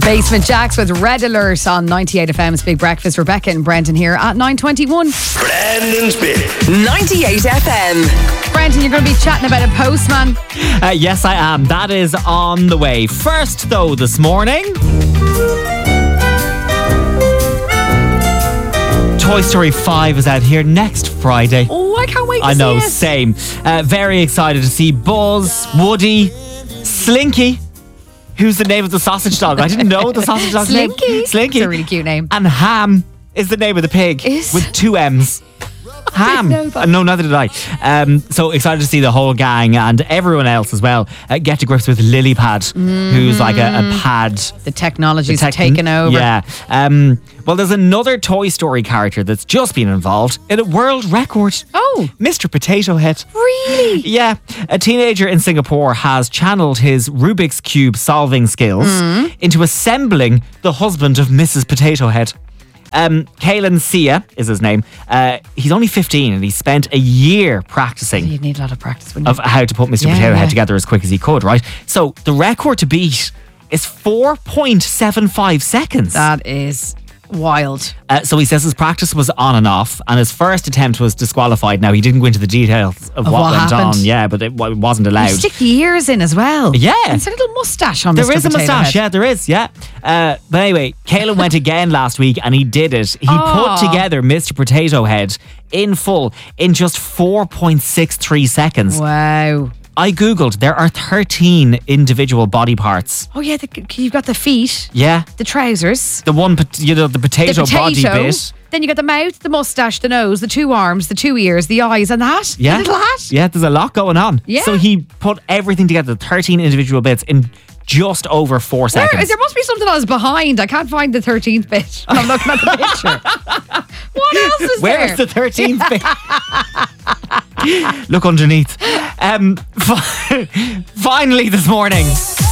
Basement Jacks with Red Alert on 98 FM's Big Breakfast. Rebecca and Brendan here at 9:21. Brendan's Big 98 FM. Brendan, you're going to be chatting about a postman. Yes, I am. That is on the way. First, though, this morning, Toy Story 5 is out here next Friday. Oh, I can't wait to I know, see it. same. Very excited to see Buzz, Woody, Slinky. Who's the name of the sausage dog? I didn't know the sausage dog's name. Slinky. Slinky. It's a really cute name. And Ham is the name of the pig. Is? With 2 M's. Ham. know that. No, neither did I. So excited to see the whole gang and everyone else as well get to grips with Lilypad, who's like a pad. The technology's taken over. Yeah. Well, there's another Toy Story character that's just been involved in a world record. Oh. Mr. Potato Head. Really? Yeah. A teenager in Singapore has channeled his Rubik's Cube solving skills into assembling the husband of Mrs. Potato Head. Kalen Sia is his name. He's only 15 and he spent a year practicing You'd need a lot of practice, wouldn't you? of how to put Mr. Yeah, Potato yeah. Head together as quick as he could, right? So the record to beat is 4.75 seconds. That is wild. So he says his practice was on and off, and his first attempt was disqualified. Now, he didn't go into the details of what went happened. on, yeah, but it wasn't You allowed. stick the ears in as well. Yeah. It's a little moustache on There Mr. is a Potato moustache, Head. yeah, there is, yeah. But anyway, Kalen went again last week and he did it. He Aw. put together Mr. Potato Head in full in just 4.63 seconds. Wow. I googled, there are 13 individual body parts. Oh yeah, you've got the feet, Yeah. the trousers, The one, the potato, body bit. Then you got the mouth, the moustache, the nose, the 2 arms, the 2 ears, the eyes, and the hat. Yeah. The little hat. Yeah, there's a lot going on. Yeah. So he put everything together, 13 individual bits in just over 4 seconds. There must be something else behind. I can't find the 13th bit. I'm looking at the picture. What else is Where's there? the 13th bit? Look underneath. Finally this morning.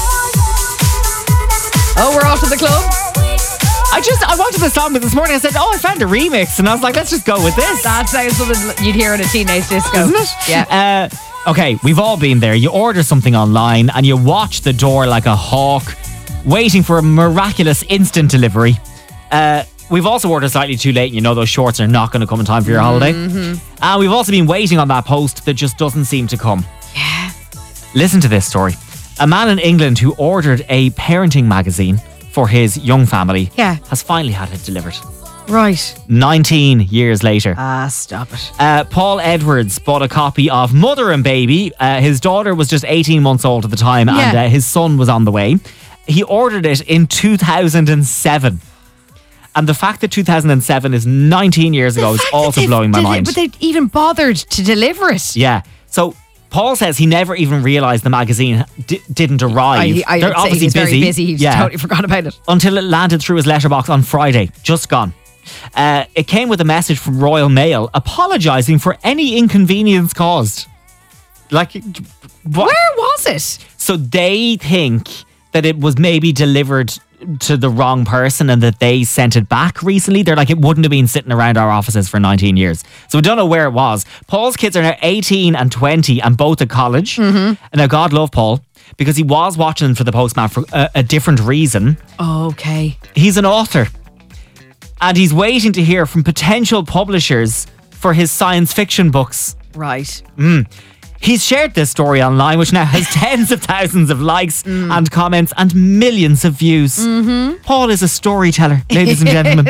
Oh, we're off to the club. I wanted the song, but this morning I said, I found a remix. And I was like, let's just go with this. That sounds something you'd hear in a teenage disco. Isn't it? Yeah. Okay, we've all been there. You order something online and you watch the door like a hawk, waiting for a miraculous instant delivery. We've also ordered slightly too late, and you know those shorts are not going to come in time for your holiday. And we've also been waiting on that post that just doesn't seem to come. Yeah. Listen to this story. A man in England who ordered a parenting magazine for his young family has finally had it delivered. Right. 19 years later. Stop it. Paul Edwards bought a copy of Mother and Baby. His daughter was just 18 months old at the time, and his son was on the way. He ordered it in 2007. And the fact that 2007 is 19 years ago is also blowing my mind. But they even bothered to deliver it. Yeah. So Paul says he never even realised the magazine didn't arrive. They're obviously he's very busy. He just totally forgot about it. Until it landed through his letterbox on Friday. Just gone. It came with a message from Royal Mail apologising for any inconvenience caused. Like, what? Where was it? So they think that it was maybe delivered to the wrong person and that they sent it back recently. They're like, it wouldn't have been sitting around our offices for 19 years. So we don't know where it was. Paul's kids are now 18 and 20 and both at college. And now God love Paul because he was watching for the postman for a different reason. Okay. He's an author and he's waiting to hear from potential publishers for his science fiction books. Right. He's shared this story online, which now has tens of thousands of likes and comments and millions of views. Paul is a storyteller, ladies and gentlemen.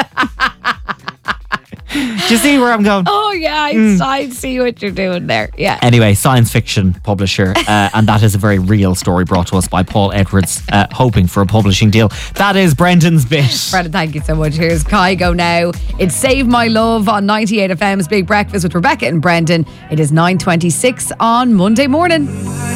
Do you see where I'm going? Oh, yeah. I see what you're doing there. Yeah. Anyway, science fiction publisher, and that is a very real story brought to us by Paul Edwards, hoping for a publishing deal. That is Brendan's bit. Brendan, thank you so much. Here's Kygo now. It's Save My Love on 98 FM's Big Breakfast with Rebecca and Brendan. It is 9:26 on Monday morning.